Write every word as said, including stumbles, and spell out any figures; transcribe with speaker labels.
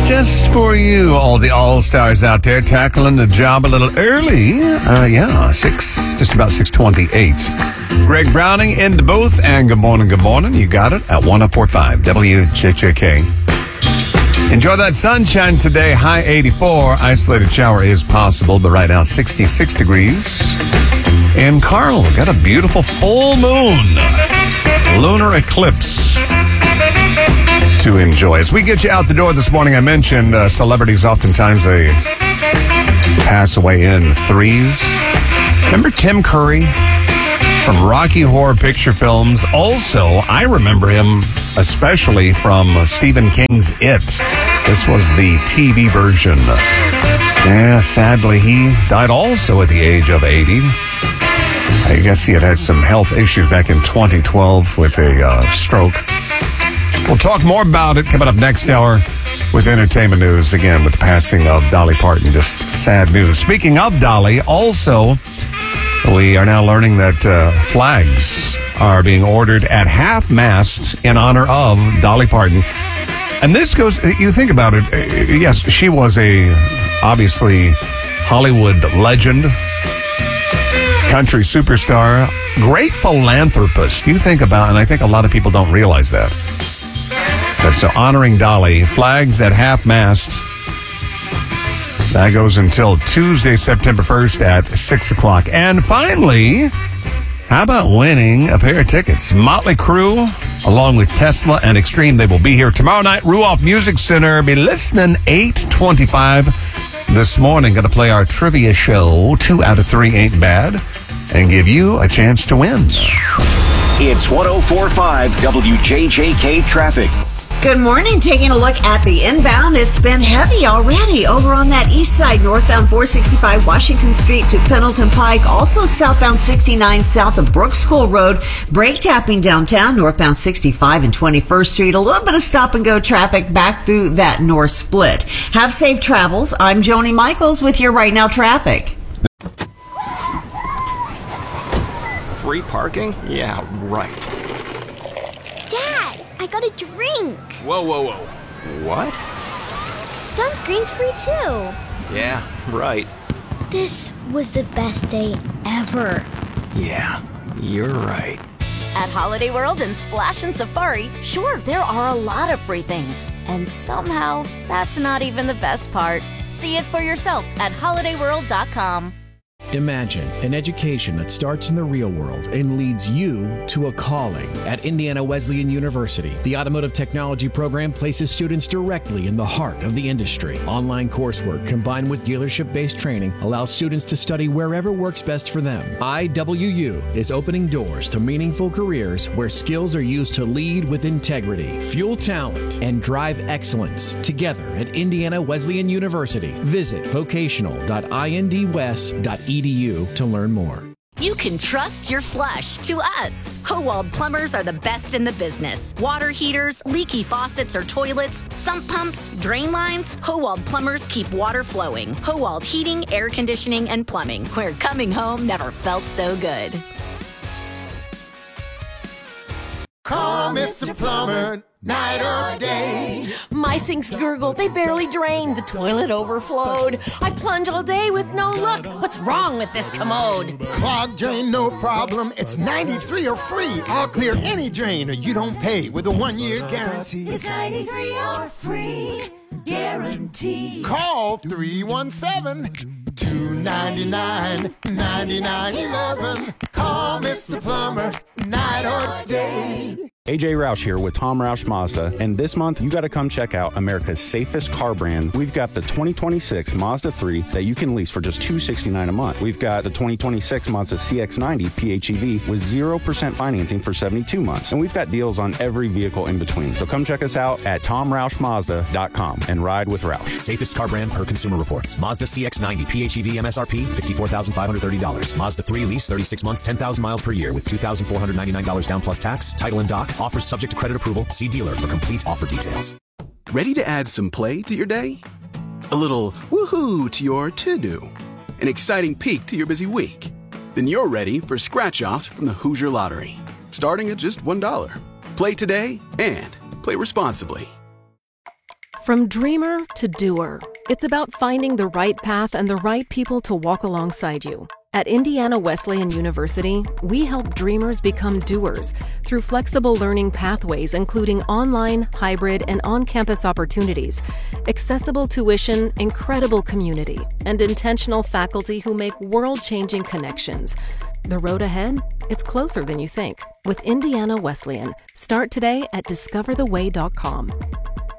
Speaker 1: Just for you, all the all-stars out there tackling the job a little early. Uh, yeah, six, just about six twenty-eight. Greg Browning in the booth, and good morning, good morning. You got it at one oh four point five W J J K. Enjoy that sunshine today, high eighty-four. Isolated shower is possible, but right now sixty-six degrees. And Carl, got a beautiful full moon. Lunar eclipse to enjoy. As we get you out the door this morning, I mentioned uh, celebrities oftentimes they pass away in threes. Remember Tim Curry from Rocky Horror Picture Films? Also, I remember him especially from uh, Stephen King's It. This was the T V version. Yeah, sadly, he died also at the age of eighty. I guess he had had some health issues back in twenty twelve with a uh, stroke. We'll talk more about it coming up next hour with entertainment news, again, with the passing of Dolly Parton. Just sad news. Speaking of Dolly, also, we are now learning that uh, flags are being ordered at half-mast in honor of Dolly Parton. And this goes, you think about it, yes, she was a, obviously, Hollywood legend, country superstar, great philanthropist. You think about, and I think a lot of people don't realize that. But so honoring Dolly, flags at half-mast. That goes until Tuesday, September first at six o'clock. And finally, how about winning a pair of tickets? Motley Crue, along with Tesla and Extreme, they will be here tomorrow night. Ruoff Music Center. Be listening eight twenty-five this morning. Going to play our trivia show. Two out of three ain't bad. And give you a chance to win.
Speaker 2: It's one oh four point five W J J K traffic.
Speaker 3: Good morning. Taking a look at the inbound, it's been heavy already over on that east side, northbound four sixty-five Washington Street to Pendleton Pike. Also southbound sixty-nine south of Brooks School Road. Brake tapping downtown, northbound sixty-five and twenty-first Street. A little bit of stop and go traffic back through that north split. Have safe travels. I'm Joni Michaels with your Right Now traffic.
Speaker 4: Free parking? Yeah, right.
Speaker 5: Dad, I got a drink.
Speaker 4: Whoa, whoa, whoa. What?
Speaker 5: Sunscreen's free too.
Speaker 4: Yeah, right.
Speaker 5: This was the best day ever.
Speaker 4: Yeah, you're right.
Speaker 6: At Holiday World and Splash and Safari, sure, there are a lot of free things. And somehow, that's not even the best part. See it for yourself at holiday world dot com.
Speaker 7: Imagine an education that starts in the real world and leads you to a calling. At Indiana Wesleyan University, the Automotive Technology program places students directly in the heart of the industry. Online coursework combined with dealership-based training allows students to study wherever works best for them. I W U is opening doors to meaningful careers where skills are used to lead with integrity, fuel talent, and drive excellence together at Indiana Wesleyan University. Visit vocational dot indwest dot edu to learn more.
Speaker 6: You can trust your flush to us. Howald Plumbers are the best in the business. Water heaters, leaky faucets or toilets, sump pumps, drain lines. Howald Plumbers keep water flowing. Howald Heating, Air Conditioning, and Plumbing, where coming home never felt so good.
Speaker 8: Call Mister Plumber, night or day.
Speaker 9: My sinks gurgle, they barely drain. The toilet overflowed. I plunge all day with no luck. What's wrong with this commode?
Speaker 8: Clogged drain, no problem. It's ninety-three or free. I'll clear any drain or you don't pay with a one-year guarantee.
Speaker 10: It's ninety-three or free guarantee.
Speaker 8: Call three one seven, two nine nine, nine nine one one. Call Mister Plumber, night or day.
Speaker 11: A J Roush here with Tom Roush Mazda, and this month you got to come check out America's safest car brand. We've got the twenty twenty-six Mazda three that you can lease for just two hundred sixty-nine dollars a month. We've got the twenty twenty-six Mazda C X ninety P H E V with zero percent financing for seventy-two months, and we've got deals on every vehicle in between. So come check us out at tom roush mazda dot com and ride with Roush.
Speaker 12: Safest car brand per Consumer Reports. Mazda C X ninety P H E V M S R P fifty-four thousand five hundred thirty dollars. Mazda three lease thirty-six months, ten thousand miles per year with two thousand four hundred ninety-nine dollars down plus tax. Title and dock. Offers subject to credit approval. See dealer for complete offer details.
Speaker 13: Ready to add some play to your day? A little woohoo to your to-do? An exciting peek to your busy week? Then you're ready for scratch-offs from the Hoosier Lottery, starting at just one dollar. Play today and play responsibly.
Speaker 14: From dreamer to doer, it's about finding the right path and the right people to walk alongside you. At Indiana Wesleyan University, we help dreamers become doers through flexible learning pathways, including online, hybrid, and on-campus opportunities, accessible tuition, incredible community, and intentional faculty who make world-changing connections. The road ahead? It's closer than you think. With Indiana Wesleyan. Start today at discover the way dot com.